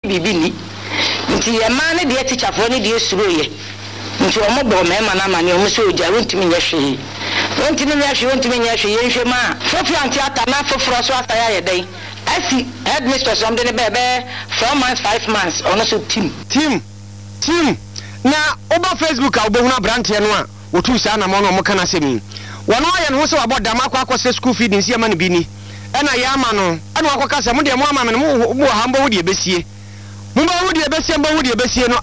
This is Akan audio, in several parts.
bibini nti ye ma ne de teacher fo ne de suroye nti o mo bo me ma na ma ne o mo so oja wontimi nya hwe wontimi nya hwe ye nhwe ma fofi anti ata na foforo so ata ya den asi headmistress am de ne bebe 4 months 5 months ono so team na oba Facebook a obo huna brand ye no a wotu sa na mo no mo kana semi wono aye no so aboda makwa se school feed nsi ama ne bi ni ena ya ama no ena akoka se mo de mo ama me mo hambo wo de besie mo ba wo de besie no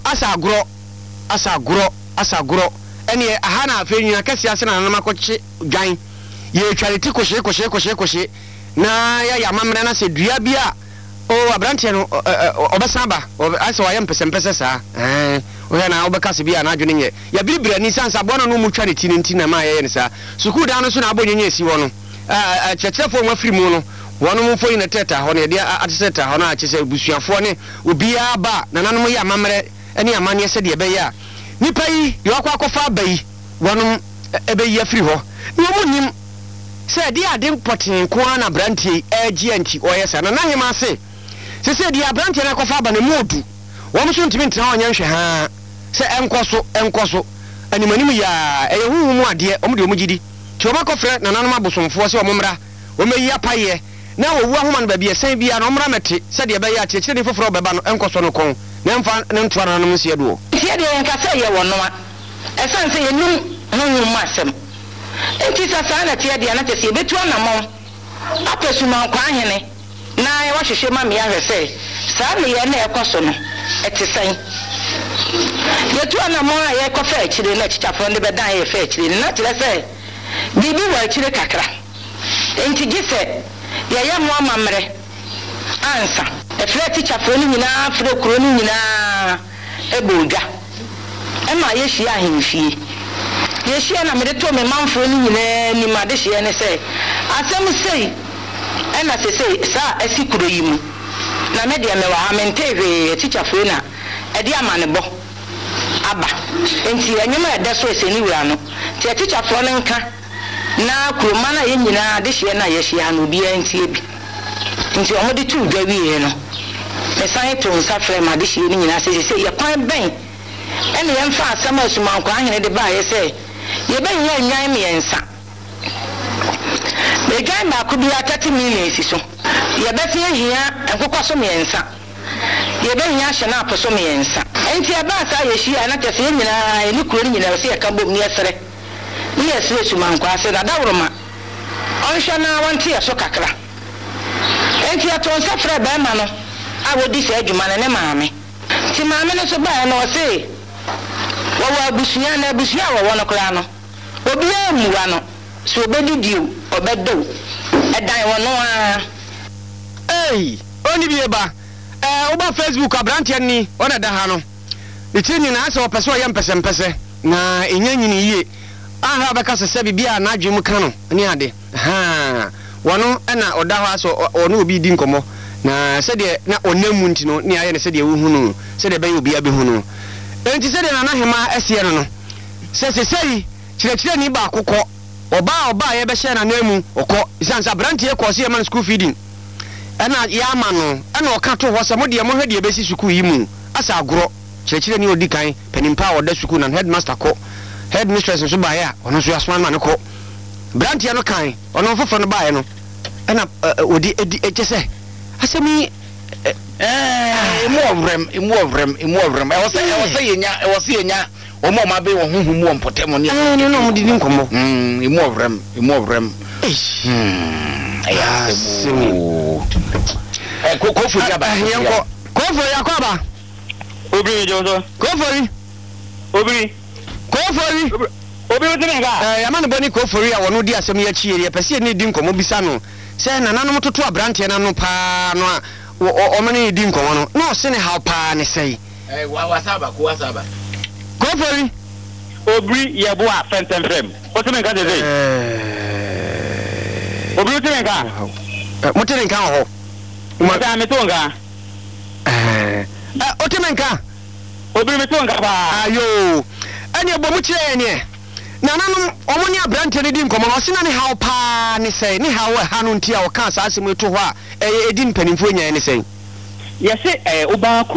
asagro ene aha na afa nyina kase ase na na makoche dwan ye twaleti koshe na ya mamre na se dua bia o abrante no obesaba ase wa yempese saa o ya na obeka se bia na adwene nye ya biribira ni sansa bono no mu twale ti na ma ye ne saa sukuu da no so na abonyenye esi wo no chechefo nwa firi mu no wono mu fo ina teta ho ne de ateseta ho na achese busuafo ne obia ba na nanom ya mamre ene amane se de be ya nipa yi de akwakofa abai wono ebe yi afiri ho ni mo nim se de ade potin ko na brantie agianti oyesa na hema se de brantie na kofa aba na modu wo mo so ntimi ntra onye nhwe ha se enkoso animanim ya eyehu mu ade o mo de o mo gidi ti o makofre na nanom abosomfo se o mo mra o meyi apaye na wo wu ahoma no ba bia san bia no mra mete se de be ya chechire ni foforo beba no enkoso no kon na mfa ne ntwa na no se do tie de enka se ye wono a esan se ye num masem enti sasa na tie de na te se betu na mo apesuma kwa ahene na ye wo hwehwe ma me ya hwese sa me ye na ekoso no etisan yetu na mo a ye kofa akire na chichafo de bedan ye fa akire na tire se bibi wa akire kakra enti gise ye mo amamre ansa efre chichafo ni nyina afre kuro ni nyina ebodwa ema ye hia ahemfie ye hia na me de to me manfo ni nyina ni ma de hia ne se asem sei ena se sei sa asikuro yi mu na me de me wa ha mentehwe chichafo na e de amane bo aba enti anyuma e de so eseni wura no ti chichafo no nka na kuroma na ye nyina de hia na ye hia no bi enti ebi nti o mo de tu dwa wie no me san to nsafre ma de hia ni nyina se ye kwan ben ene ye mfa asama asuma kwa ahene de ba ye se ye ben ye nyan me yensa me gan ba ku bi 30 million si so ye beti ye hia enkokoso so me yensa ye ben ya hye na aposo me yensa enti e ba sa ye hia na tese ye nyina eni kuro ni nyina se ye ka bom ni esere ni esere asuma kwa se da dawroma onhwe na wonte ye so kakra enti ato nsafre ba ma no a wodi se adwuma ne maame ti maame no so ba na o se wa busuya na busuya wa wono kra no obi amuwa no so obedidio obedo edan wono a oni bieba oba Facebook abrantie ni ona da ha no itini na ase opese oyem pese na enyanyini yie aha beka sese bibia na adwemu ka no ni ade wono na oda ho aso ono obi di nkomo na se de na onamu ntino ni aye ne se de wuhunu se de be obi abehunu enti se de na hema asie no sei chire ni ba akokọ oba ye be hye na namu okọ isansa brantie ko se man school feeding ena ya ma no ena oka to ho se mo de mo hwe de be si school yi mu asa agro chire ni odi kan penimpa oda school na headmaster ko headmistress so ba ya ono so asman man ko brantie no kan ono fofo no ba ye no ena odi echese asemi emu ovrem e wo se yenya omo ma be wo huhumu ompotemo ni no mo di nkomo emu ovrem aya semu kofori aba yenko kofori akoba obiri jozo kofori otenga ya manu boni kofori a wono di asem ya chiere ya pese ni di nkomo bisa no se na nanom toto abrante na no pa no a o mani di nkomo no se ne how pa ne sei wasaba kofori obiri yebo a fentemfem otenga de sei obiri otenga motenga ho umata metonga otenga obiri metonga ba ayo ene bomu kire ene na nanom omoni abrante ne di nkomo no se na ne how pa ne sei ne how ha no ntia o ka asase mu to ho a edi mpanimfo nya ne sei yesi oba